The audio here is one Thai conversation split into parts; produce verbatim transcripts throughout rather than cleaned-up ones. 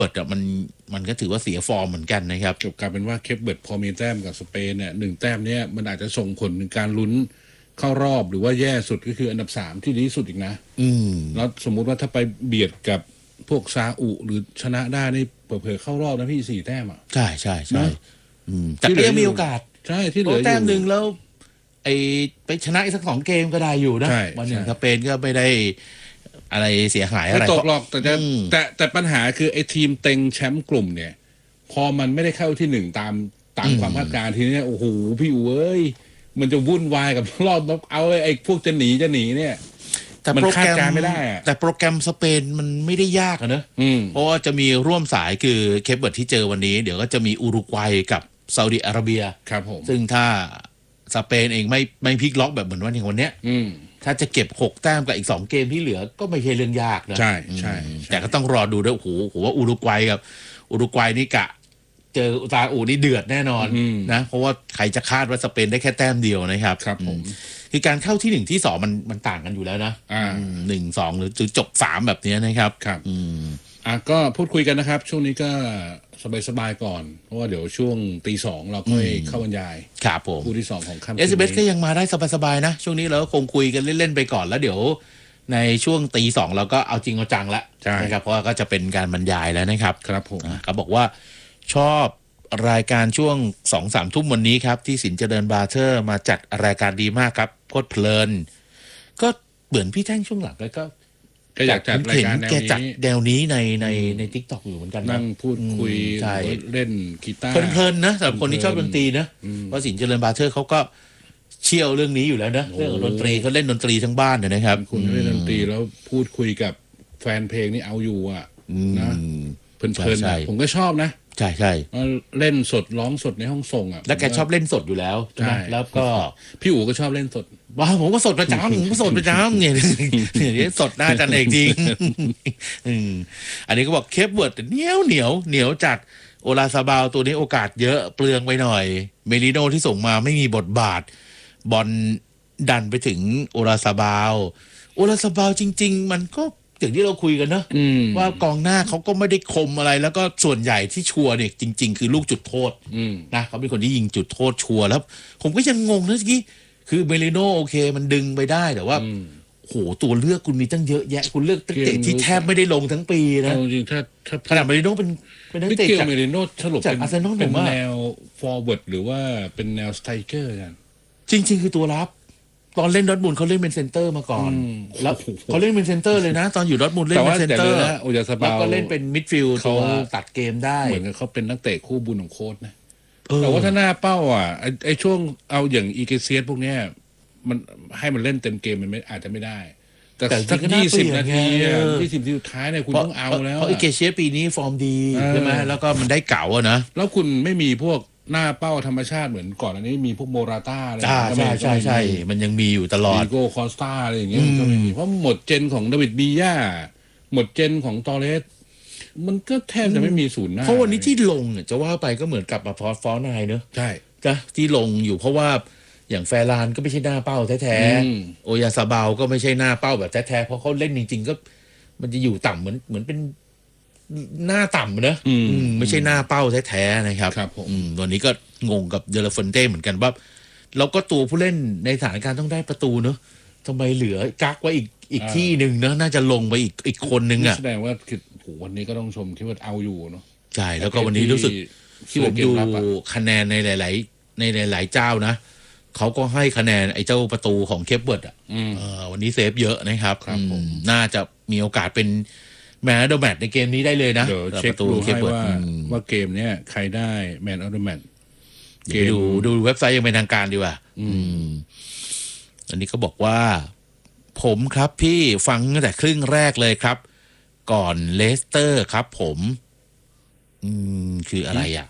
บิร์ดอ่ะมันมันก็ถือว่าเสียฟอร์มเหมือนกันนะครับจบกลายเป็นว่าเคปเบิร์ดพอมีแต้มกับสเปนเนี่ยหนึ่งแต้มเนี้ยมันอาจจะส่งผลถึงการลุ้นเข้ารอบหรือว่าแย่สุดก็คืออันดับสามที่ดีที่สุดอีกนะอืมแล้วสมมุติว่าถ้าไปเบียดกับพวกซาอุหรือชนะได้นี่เผลอๆเข้ารอบนะพี่สี่แต้มอ่ะใช่ใช่ใช่แต่ก็ยังมีโอกาสใช่ที่เหลือแต้มหนึ่งแล้วไอไปชนะอีกสักสองเกมก็ได้อยู่นะวันหนึ่งสเปนก็ไม่ได้อะไรเสียหายอะไรไม่ตกหรอกแต่จะแต่แต่ปัญหาคือไอ้ทีมเต็งแชมป์กลุ่มเนี่ยพอมันไม่ได้เข้าที่หนึ่งตามตามความคาดการณ์ทีนี้โอ้โหพี่อู๋เอ้ยมันจะวุ่นวายกับรอบเอาไอ้พวกจะหนีจะหนีเนี่ยแต่โปรแกรมไม่ได้แต่โปรแกรมสเปนมันไม่ได้ยากนะเพราะว่าจะมีร่วมสายคือเคปเบิร์ดที่เจอวันนี้เดี๋ยวก็จะมีอุรุกวัยกับซาอุดิอาระเบียครับผมซึ่งถ้าสเปนเองไม่ไม่พลิกล็อกแบบเหมือนวันอย่างวันเนี้ยถ้าจะเก็บหกแต้มกับอีกสองเกมที่เหลือก็ไม่ใช่เรื่องยากนะใช่ใช่แต่ก็ต้องรอดูด้วยโอ้โหผมว่าอุรุกวัยกับอุรุกวัยนี่กะเจอซาอุนี่เดือดแน่นอนนะเพราะว่าใครจะคาดว่าสเปนได้แค่แต้มเดียวนะครับครับผมคือการเข้าที่หนึ่งที่สองมันมันต่างกันอยู่แล้วนะหนึ่งสองหรือจบสามแบบนี้นะครับครับอ่ะก็พูดคุยกันนะครับช่วงนี้ก็สบายๆก่อนเพราะว่าเดี๋ยวช่วงตีสองเราค่อยเข้าบรรยายครับผมคู่ที่สองของค่ำเอสเบสก็ยังมาได้สบายๆนะช่วงนี้เราคงคุยกันเล่นๆไปก่อนแล้วเดี๋ยวในช่วงตีสองเราก็เอาจริงเอาจังละนะครับเพราะว่าก็จะเป็นการบรรยายแล้วนะครับครับผมเขาบอกว่าชอบรายการช่วงสองสามทุ่มวันนี้ครับที่สินเจริญบาร์เทอร์มาจัดรายการดีมากครับโคตรเพลินก็เหมือนพี่แท่งช่วงหลังแล้วก็ก็อยากจัดรายการแนวนี้แกจัดแนวนี้ในในในทิกตอกอยู่เหมือนกันนั่งพูดคุยเล่นกีตาร์เพลินๆนะสำหรับคนที่ชอบดนตรีนะเพราะสินเจริญบาร์เทอร์เขาก็เชี่ยวเรื่องนี้อยู่แล้วนะเรื่องดนตรีเขาเล่นดนตรีทั้งบ้านเลยนะครับคุณเล่นดนตรีแล้วพูดคุยกับแฟนเพลงนี่เอาอยู่อ่ะนะเพลินๆผมก็ชอบนะใช่ใช่เล่นสดร้องสดในห้องส่งอ่ะแล้วแกชอบเล่นสดอยู่แล้วใช่ไหมแล้วก็พี่อู๋ก็ชอบเล่นสดว้าผมก็สดประจำผมก็สดประจำเนี่ยเนี่ยสดหน้าจันเอกจริงอันนี้ก็บอกเคปเวิร์ดเหนียวเหนียวเหนียวจัดโอลาซาบาวตัวนี้โอกาสเยอะเปลืองไปหน่อยเมลิโนที่ส่งมาไม่มีบทบาทบอลดันไปถึงโอลาซาบาวโอลาซาบาวจริงๆมันก็อย่างที่เราคุยกันนะว่ากองหน้าเขาก็ไม่ได้คมอะไรแล้วก็ส่วนใหญ่ที่ชัวร์เนี่ยจริงๆคือลูกจุดโทษนะเขาเป็นคนที่ยิงจุดโทษชัวร์แล้วผมก็ยังงงนะทีนี้คือเมลิโนโอเคมันดึงไปได้แต่ว่าโหตัวเลือกคุณมีตั้งเยอะแยะคุณเลือกตั้งเตะที่แทบไม่ได้ลงทั้งปีนะจริงๆถ้าถ้าขนาดเมลิโนเป็นเป็นนักเตะจากเมลิโนสรุปจากอาร์เซนอลเป็นแนวฟอร์เวิร์ดหรือว่าเป็นแนวสไตรเกอร์กันจริงๆคือตัวรับตอนเล่นดอร์ทมุนด์เขาเล่นเป็นเซนเตอร์มาก่อนแล้วเขาเล่นเป็นเซนเตอร์เลยนะตอนอยู่ดอร์ทมุนด์เล่นเป็นเซนเตอร์แล้วก็เล่นเป็นมิดฟิลด์ตัวตัดเกมได้เหมือนกับเขาเป็นนักเตะคู่บุญของโค้ชนะแต่ว่าถ้าหน้าเป้าอ่ะไอ้ไอ้ช่วงเอาอย่างอีเกเซียสพวกเนี้ยมันให้มันเล่นเต็มเกมมันไม่อาจจะไม่ได้แต่สักยี่สิบนาทียี่สิบนาทีสุดท้ายเนี่ยคุณต้องเอาแล้วเพราะอีเกเซียสปีนี้ฟอร์มดีใช่ไหมแล้วก็มันได้เก่าอะนะแล้วคุณไม่มีพวกหน้าเป้าธรรมชาติเหมือนก่อนอันนี้มีพวกโมราต้าอะไรใช่ใช่ใช่มันยังมีอยู่ตลอดดิโก้คอสตาอะไรอย่างเงี้ยมันก็ไม่มีเพราะหมดเจนของดาวิดบีย่าหมดเจนของตอเรสมันก็แทบจะไม่มีศูนย์หน้าเพราะวันนี้ที่ลงจะว่าไปก็เหมือนกับมาพอฟอร์นายเนอะใช่จ้ะที่ลงอยู่เพราะว่าอย่างแฟรานก็ไม่ใช่หน้าเป้าแท้ๆโอยาซาบาวก็ไม่ใช่หน้าเป้าแบบแท้ๆเพราะเขาเล่นจริงๆก็มันจะอยู่ต่ำเหมือนเหมือนเป็นหน้าต่ำนะไม่ใช่หน้าเป้าแท้ๆนะครับครับผมวันนี้ก็งงกับเดลฟอนเต้เหมือนกันว่าเราก็ตัวผู้เล่นในสถานการณ์ต้องได้ประตูเนอะทำไมเหลือกักไว้อีกอีกที่หนึ่งเนอะน่าจะลงไปอีกอีกคนนึงอ่ะแสดงว่าคือโหวันนี้ก็ต้องชมที่ว่าเอาอยู่เนาะใช่แล้วก็วันนี้รู้สึกที่ผมดูคะแนนในหลายๆในหลายๆเจ้านะเขาก็ให้คะแนนไอ้เจ้าประตูของเคปเบิร์ดอ่ะวันนี้เซฟเยอะนะครับน่าจะมีโอกาสเป็นแมนออฟเดอะแมตช์ในเกมนี้ได้เลยนะเดี๋ยวเช็คดูให้ว่าว่าเกมเนี้ยใครได้แมนออฟเดอะแมตช์เกมดูดูเว็บไซต์ยังเป็นทางการดีกว่าอันนี้ก็บอกว่าผมครับพี่ฟังตั้งแต่ครึ่งแรกเลยครับก่อนเลสเตอร์ครับผมอืมคืออะไรอ่ะ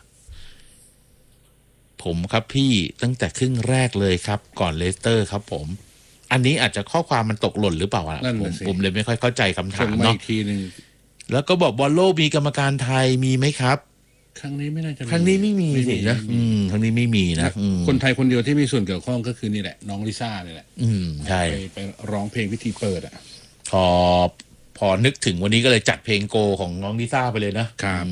ผมครับพี่ตั้งแต่ครึ่งแรกเลยครับก่อนเลสเตอร์ครับผมอันนี้อาจจะข้อความมันตกหล่นหรือเปล่าอ่ะผมผมเลยไม่ค่อยเข้าใจคำถามเนาะแล้วก็บอกบอลโลกมีกรรมการไทยมีไหมครับครั้งนี้ไม่น่าจะครั้งนี้ไม่มีสินะอืมครั้งนี้ไม่มีนะคนไทยคนเดียวที่มีส่วนเกี่ยวข้องก็คือนี่แหละน้องลิซ่านี่แหละอืมใช่ไปไปร้องเพลงพิธีเปิดอ่ะพอพพอนึกถึงวันนี้ก็เลยจัดเพลงโกของน้องลิซ่าไปเลยนะครับ